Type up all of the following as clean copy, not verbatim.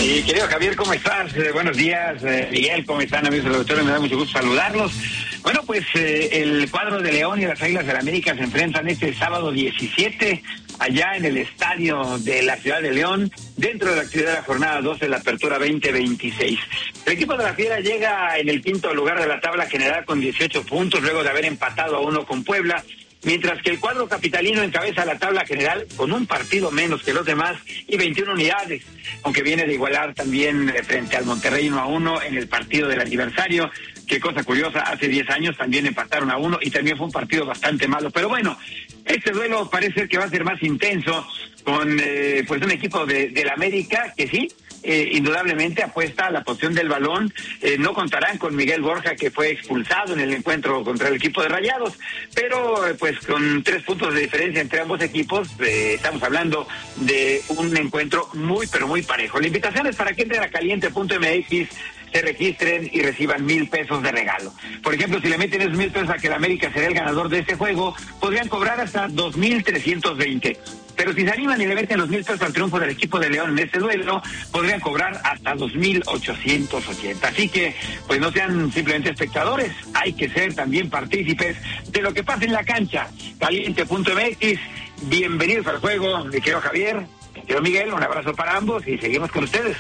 Mi querido Javier, ¿cómo estás? Buenos días. Miguel, ¿cómo están, amigos del auditorio? Me da mucho gusto saludarlos. Bueno, pues el cuadro de León y las Águilas del la América se enfrentan este sábado 17 allá en el estadio de la ciudad de León, dentro de la actividad de la jornada 12 de la Apertura 2026. El equipo de la Fiera llega en el quinto lugar de la tabla general con 18 puntos, luego de haber empatado a 1 con Puebla, mientras que el cuadro capitalino encabeza la tabla general con un partido menos que los demás y 21 unidades, aunque viene de igualar también frente al Monterrey 1-1 en el partido del aniversario. Qué cosa curiosa, hace 10 años también empataron a 1 y también fue un partido bastante malo. Pero bueno, este duelo parece que va a ser más intenso con pues un equipo de la América que sí, indudablemente apuesta a la posición del balón. No contarán con Miguel Borja, que fue expulsado en el encuentro contra el equipo de Rayados, pero pues con 3 puntos de diferencia entre ambos equipos, estamos hablando de un encuentro muy pero muy parejo. La invitación es para que entren a caliente.mx, se registren y reciban 1,000 pesos de regalo. Por ejemplo, si le meten esos 1,000 pesos a que el América será el ganador de este juego, podrían cobrar hasta 2,320. Pero si se animan y le meten los 1,000 pesos al triunfo del equipo de León en este duelo, podrían cobrar hasta 2,880. Así que, pues no sean simplemente espectadores, hay que ser también partícipes de lo que pasa en la cancha. Caliente.mx, bienvenidos al juego, mi querido Javier, mi querido Miguel, un abrazo para ambos y seguimos con ustedes.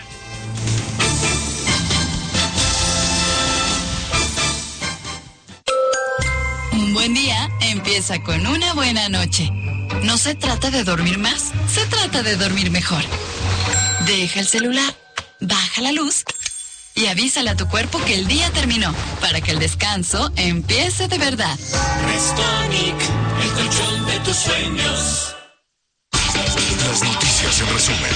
Un buen día empieza con una buena noche. No se trata de dormir más, se trata de dormir mejor. Deja el celular, baja la luz y avísale a tu cuerpo que el día terminó, para que el descanso empiece de verdad. Restonic, el colchón de tus sueños. Las noticias en resumen.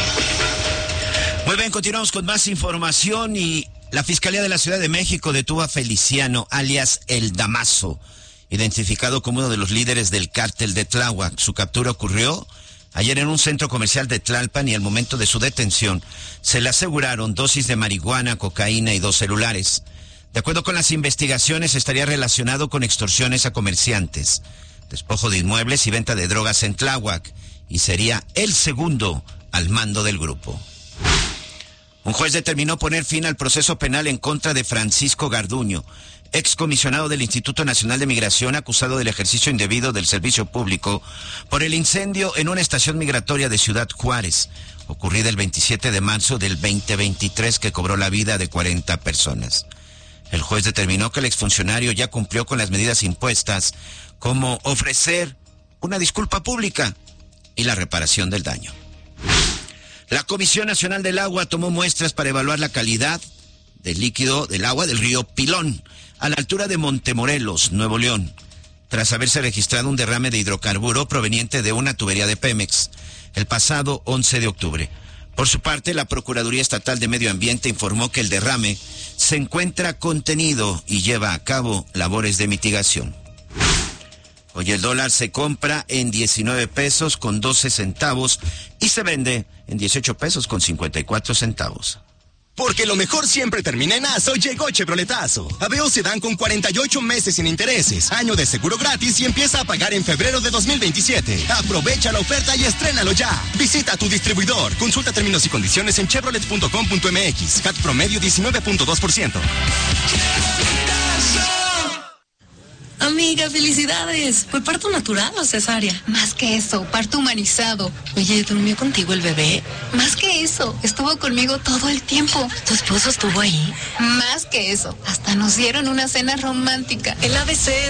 Muy bien, continuamos con más información y la Fiscalía de la Ciudad de México detuvo a Feliciano, alias El Damaso, identificado como uno de los líderes del cártel de Tláhuac. Su captura ocurrió ayer en un centro comercial de Tlalpan y al momento de su detención se le aseguraron dosis de marihuana, cocaína y 2 celulares. De acuerdo con las investigaciones, estaría relacionado con extorsiones a comerciantes, despojo de inmuebles y venta de drogas en Tláhuac, y sería el segundo al mando del grupo. Un juez determinó poner fin al proceso penal en contra de Francisco Garduño, excomisionado del Instituto Nacional de Migración, acusado del ejercicio indebido del servicio público por el incendio en una estación migratoria de Ciudad Juárez, ocurrida el 27 de marzo del 2023, que cobró la vida de 40 personas. El juez determinó que el exfuncionario ya cumplió con las medidas impuestas, como ofrecer una disculpa pública y la reparación del daño. La Comisión Nacional del Agua tomó muestras para evaluar la calidad del líquido del agua del río Pilón, a la altura de Montemorelos, Nuevo León, tras haberse registrado un derrame de hidrocarburo proveniente de una tubería de Pemex el pasado 11 de octubre. Por su parte, la Procuraduría Estatal de Medio Ambiente informó que el derrame se encuentra contenido y lleva a cabo labores de mitigación. Hoy el dólar se compra en 19 pesos con 12 centavos y se vende en 18 pesos con 54 centavos. Porque lo mejor siempre termina en ASO, llegó Chevroletazo. Aveo Sedán con 48 meses sin intereses, año de seguro gratis y empieza a pagar en febrero de 2027. Aprovecha la oferta y estrénalo ya. Visita a tu distribuidor. Consulta términos y condiciones en chevrolet.com.mx. CAT promedio 19.2%. Amiga, felicidades. ¿Fue parto natural o cesárea? Más que eso, parto humanizado. Oye, ¿durmió contigo el bebé? Más que eso, estuvo conmigo todo el tiempo. ¿Tu esposo estuvo ahí? Más que eso, hasta nos dieron una cena romántica. El ABC